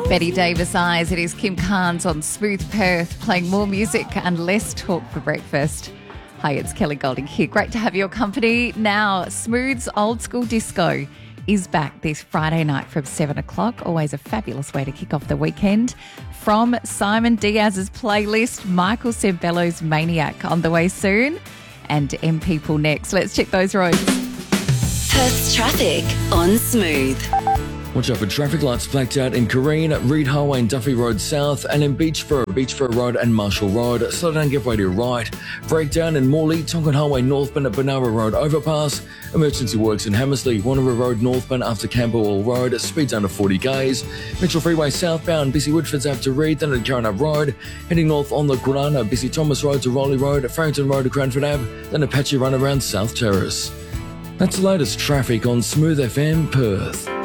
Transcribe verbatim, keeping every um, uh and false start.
Betty Davis Eyes. It is Kim Carnes on Smooth Perth, playing more music and less talk for breakfast. Hi, it's Kelly Golding here. Great to have your company. Now, Smooth's Old School Disco is back this Friday night from seven o'clock. Always a fabulous way to kick off the weekend. From Simon Diaz's playlist, Michael Sembello's Maniac on the way soon, and M People next. Let's check those roads. Perth's traffic on Smooth. Watch out for traffic lights blacked out in Careen, Reed Highway and Duffy Road South, and in Beachford, Beachford Road and Marshall Road. Slow down, give way to your right. Breakdown in Morley, Tonkin Highway northbound at Benara Road overpass. Emergency works in Hammersley, Wanneroo Road northbound after Camberwell Road. Speed down to forty k's. Mitchell Freeway southbound, Busy Woodford's out to Reed, then at Carina Road. Heading north on the Gurana, Busy Thomas Road to Rowley Road, Farrington Road to Cranford Ave, then Apache Run around South Terrace. That's the latest traffic on Smooth F M Perth.